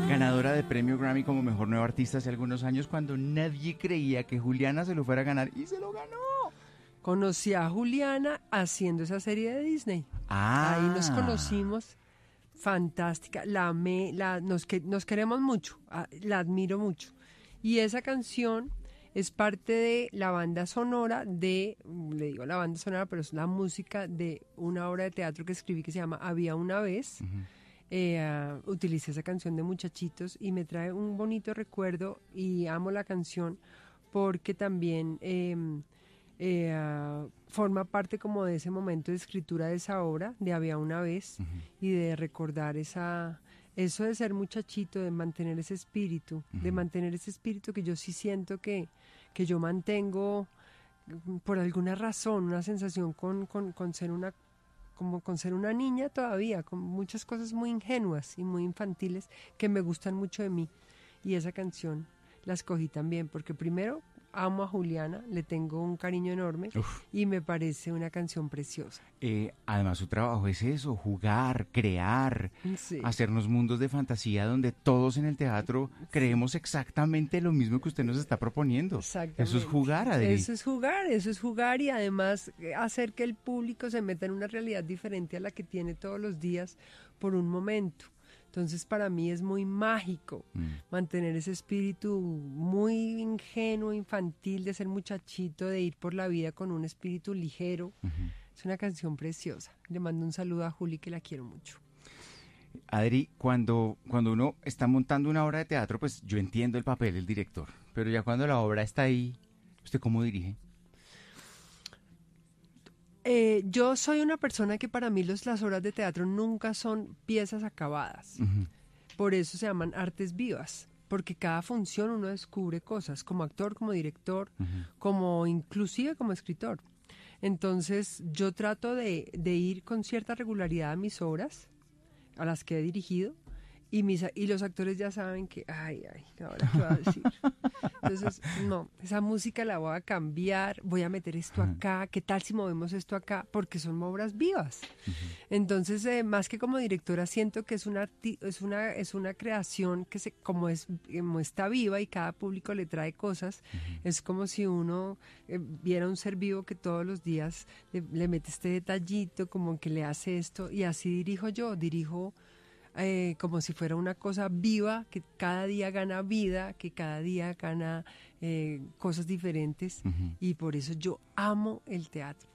Ganadora de premio Grammy como Mejor Nueva Artista hace algunos años cuando nadie creía que Juliana se lo fuera a ganar y se lo ganó. Conocí a Juliana haciendo esa serie de Disney. Ah. Ahí nos conocimos. Fantástica, la amé, nos queremos mucho, la admiro mucho. Y esa canción es parte de la banda sonora le digo la banda sonora, pero es la música de una obra de teatro que escribí que se llama Había una vez. Utilicé esa canción de Muchachitos y me trae un bonito recuerdo y amo la canción porque también forma parte como de ese momento de escritura de esa obra, de Había una vez, y de recordar eso de ser muchachito, de mantener ese espíritu, que yo sí siento que yo mantengo por alguna razón, una sensación con ser con ser una niña todavía, con muchas cosas muy ingenuas y muy infantiles que me gustan mucho de mí. Y esa canción la escogí también porque primero amo a Juliana, le tengo un cariño enorme. Uf. Y me parece una canción preciosa. Además su trabajo es eso, jugar, crear, sí. Hacernos mundos de fantasía donde todos en el teatro creemos exactamente lo mismo que usted nos está proponiendo. Exactamente. Eso es jugar, Adri. Eso es jugar y además hacer que el público se meta en una realidad diferente a la que tiene todos los días por un momento. Entonces para mí es muy mágico mantener ese espíritu muy ingenuo, infantil, de ser muchachito, de ir por la vida con un espíritu ligero. Es una canción preciosa. Le mando un saludo a Juli, que la quiero mucho. Adri, cuando uno está montando una obra de teatro, pues yo entiendo el papel del director, pero ya cuando la obra está ahí, ¿usted cómo dirige? Yo soy una persona que para mí las obras de teatro nunca son piezas acabadas. Por eso se llaman artes vivas, porque cada función uno descubre cosas, como actor, como director, como inclusive como escritor. Entonces yo trato de ir con cierta regularidad a mis obras, a las que he dirigido, y los actores ya saben que, ahora qué va a decir. Entonces, no, esa música la voy a cambiar, voy a meter esto acá, ¿qué tal si movemos esto acá? Porque son obras vivas. Entonces, más que como directora, siento que es una creación que como está viva y cada público le trae cosas, es como si uno viera un ser vivo que todos los días le mete este detallito, como que le hace esto, y así dirijo como si fuera una cosa viva, que cada día gana vida, que cada día gana cosas diferentes. Y por eso yo amo el teatro,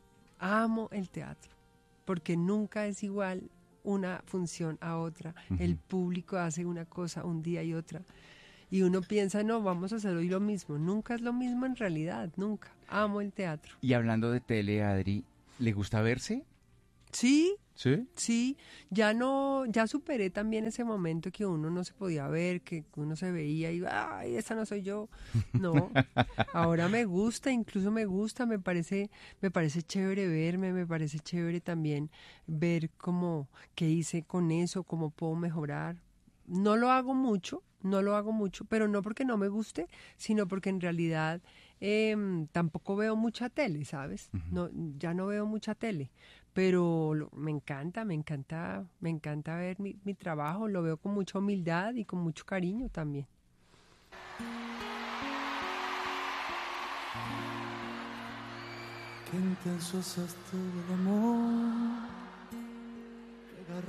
porque nunca es igual una función a otra. El público hace una cosa un día y otra. Y uno piensa, no, vamos a hacer hoy lo mismo. Nunca es lo mismo en realidad, nunca. Amo el teatro. Y hablando de tele, Adri, ¿le gusta verse? Sí. ¿Sí? Sí, ya superé también ese momento que uno no se podía ver, que uno se veía y, esa no soy yo. No, ahora me gusta, me parece chévere verme, me parece chévere también ver qué hice con eso, cómo puedo mejorar. No lo hago mucho, pero no porque no me guste, sino porque en realidad tampoco veo mucha tele, ¿sabes? No, ya no veo mucha tele, pero me encanta ver mi trabajo, lo veo con mucha humildad y con mucho cariño también. Qué intenso es esto del amor.